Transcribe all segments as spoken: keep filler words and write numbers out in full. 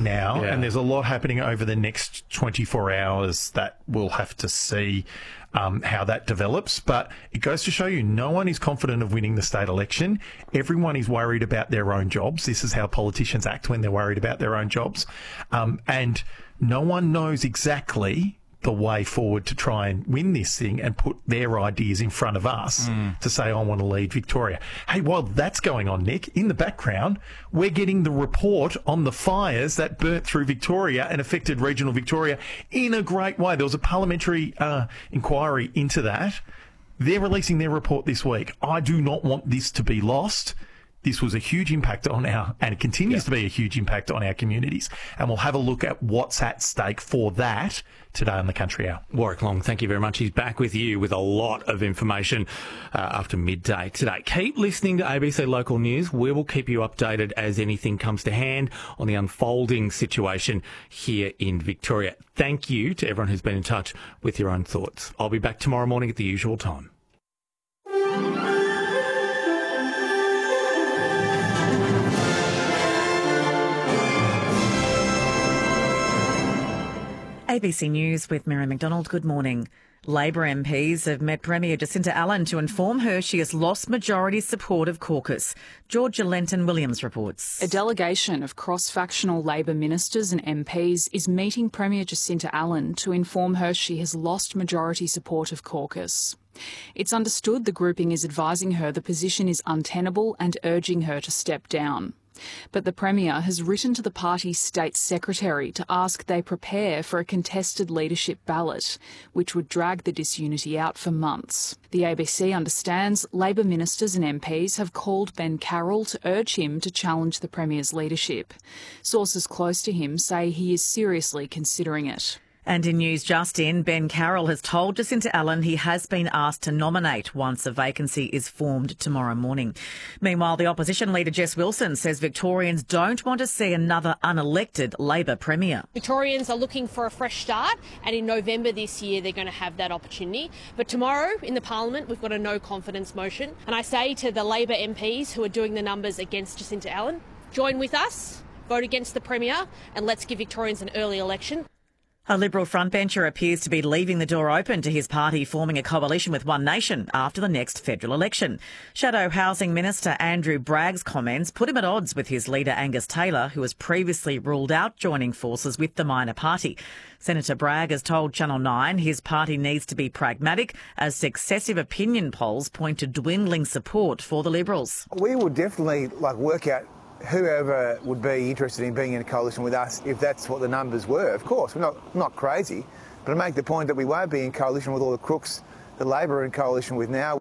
now, Yeah. and there's a lot happening over the next twenty-four hours that we'll have to see um, how that develops. But it goes to show you, no one is confident of winning the state election. Everyone is worried about their own jobs. This is how politicians act when they're worried about their own jobs. Um, and no one knows exactly the way forward to try and win this thing and put their ideas in front of us mm. to say, I want to lead Victoria. Hey, while that's going on, Nick, in the background, we're getting the report on the fires that burnt through Victoria and affected regional Victoria in a great way. There was a parliamentary uh, inquiry into that. They're releasing their report this week. I do not want this to be lost. This was a huge impact on our, and it continues yeah. to be a huge impact on our communities. And we'll have a look at what's at stake for that today on the Country Hour. Warwick Long, thank you very much. He's back with you with a lot of information uh, after midday today. Keep listening to A B C Local News. We will keep you updated as anything comes to hand on the unfolding situation here in Victoria. Thank you to everyone who's been in touch with your own thoughts. I'll be back tomorrow morning at the usual time. A B C News with Mary McDonald. Good morning. Labor M Ps have met Premier Jacinta Allen to inform her she has lost majority support of caucus. Georgia Lenton-Williams reports. A delegation of cross-factional Labor ministers and M Ps is meeting Premier Jacinta Allen to inform her she has lost majority support of caucus. It's understood the grouping is advising her the position is untenable and urging her to step down. But the Premier has written to the party's state secretary to ask they prepare for a contested leadership ballot, which would drag the disunity out for months. The A B C understands Labor ministers and M Ps have called Ben Carroll to urge him to challenge the Premier's leadership. Sources close to him say he is seriously considering it. And in news just in, Ben Carroll has told Jacinta Allen he has been asked to nominate once a vacancy is formed tomorrow morning. Meanwhile, the opposition leader Jess Wilson says Victorians don't want to see another unelected Labor Premier. Victorians are looking for a fresh start, and in November this year they're going to have that opportunity. But tomorrow in the Parliament we've got a no confidence motion, and I say to the Labor M Ps who are doing the numbers against Jacinta Allen, join with us, vote against the Premier, and let's give Victorians an early election. A Liberal frontbencher appears to be leaving the door open to his party forming a coalition with One Nation after the next federal election. Shadow Housing Minister Andrew Bragg's comments put him at odds with his leader Angus Taylor, who has previously ruled out joining forces with the minor party. Senator Bragg has told Channel nine his party needs to be pragmatic as successive opinion polls point to dwindling support for the Liberals. We will definitely like work out whoever would be interested in being in a coalition with us, if that's what the numbers were. Of course, we're not, not crazy, but I make the point that we won't be in coalition with all the crooks that Labor are in coalition with now.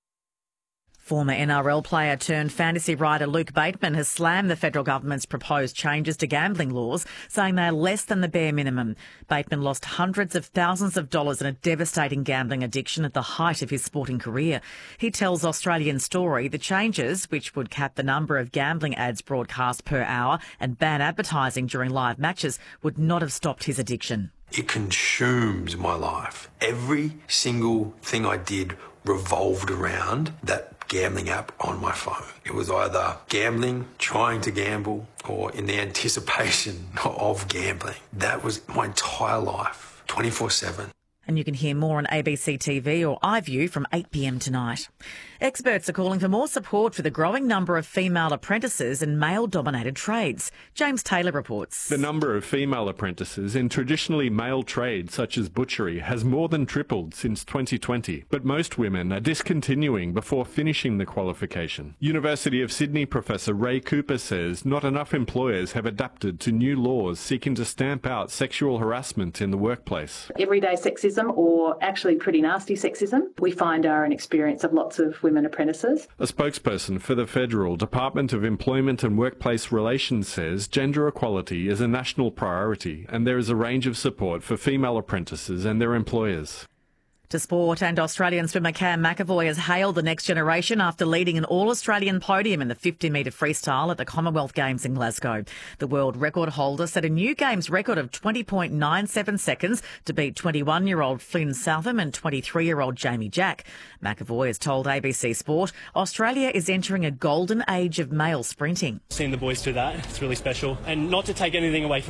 Former N R L player turned fantasy writer Luke Bateman has slammed the federal government's proposed changes to gambling laws, saying they are less than the bare minimum. Bateman lost hundreds of thousands of dollars in a devastating gambling addiction at the height of his sporting career. He tells Australian Story the changes, which would cap the number of gambling ads broadcast per hour and ban advertising during live matches, would not have stopped his addiction. It consumes my life. Every single thing I did revolved around that gambling app on my phone. It was either gambling, trying to gamble, or in the anticipation of gambling. That was my entire life, twenty-four seven. And you can hear more on A B C T V or iView from eight p m tonight. Experts are calling for more support for the growing number of female apprentices in male-dominated trades. James Taylor reports. The number of female apprentices in traditionally male trades such as butchery has more than tripled since twenty twenty, but most women are discontinuing before finishing the qualification. University of Sydney professor Ray Cooper says not enough employers have adapted to new laws seeking to stamp out sexual harassment in the workplace. Everyday sexism, or actually pretty nasty sexism, we find are an experience of lots of women apprentices. A spokesperson for the Federal Department of Employment and Workplace Relations says gender equality is a national priority and there is a range of support for female apprentices and their employers. To sport, and Australian swimmer Cam McAvoy has hailed the next generation after leading an all-Australian podium in the fifty metre freestyle at the Commonwealth Games in Glasgow. The world record holder set a new Games record of twenty point nine seven seconds to beat twenty-one-year-old Flynn Southam and twenty-three-year-old Jamie Jack. McAvoy has told A B C Sport Australia is entering a golden age of male sprinting. Seeing the boys do that, it's really special. And not to take anything away from